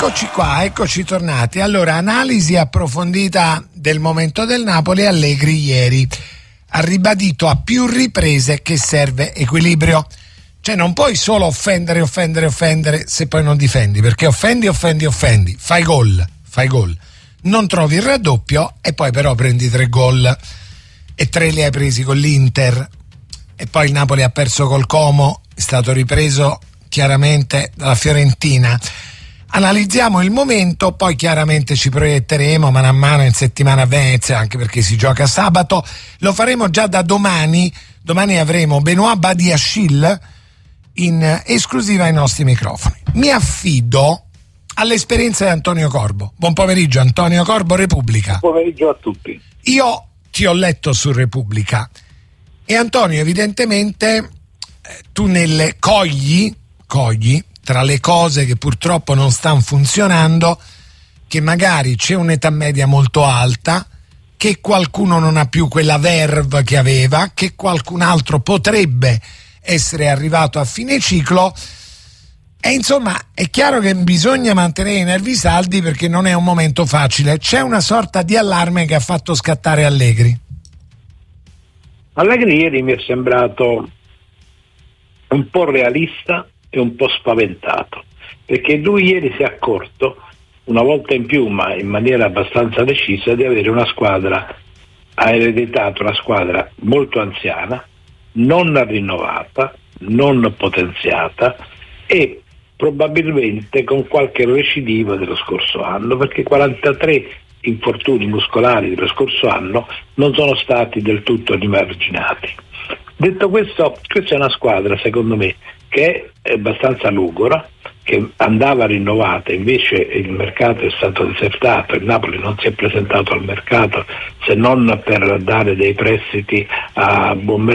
Eccoci qua, eccoci tornati. Allora, analisi approfondita del momento del Napoli. Allegri ieri ha ribadito a più riprese che serve equilibrio. Cioè non puoi solo offendere se poi non difendi, perché offendi, fai gol, non trovi il raddoppio e poi però prendi 3 gol e 3 li hai presi con l'Inter e poi il Napoli ha perso col Como, è stato ripreso chiaramente dalla Fiorentina. Analizziamo il momento, poi chiaramente ci proietteremo mano a mano in settimana a Venezia, anche perché si gioca sabato. Lo faremo già da domani. Domani avremo Benoît Badiashile in esclusiva ai nostri microfoni. Mi affido all'esperienza di Antonio Corbo. Buon pomeriggio Antonio Corbo, Repubblica. Buon pomeriggio a tutti. Io ti ho letto su Repubblica e Antonio, evidentemente tu nelle cogli tra le cose che purtroppo non stanno funzionando, che magari c'è un'età media molto alta, che qualcuno non ha più quella verve che aveva, che qualcun altro potrebbe essere arrivato a fine ciclo, e insomma è chiaro che bisogna mantenere i nervi saldi perché non è un momento facile. C'è una sorta di allarme che ha fatto scattare Allegri. Allegri ieri mi è sembrato un po' realista e un po' spaventato, perché lui ieri si è accorto una volta in più, ma in maniera abbastanza decisa, di avere una squadra, ha ereditato una squadra molto anziana, non rinnovata, non potenziata e probabilmente con qualche recidivo dello scorso anno, perché 43 infortuni muscolari dello scorso anno non sono stati del tutto rimarginati. Detto questo, questa è una squadra secondo me che è abbastanza lugora, che andava rinnovata, invece il mercato è stato disertato, il Napoli non si è presentato al mercato se non per dare dei prestiti a buon mercato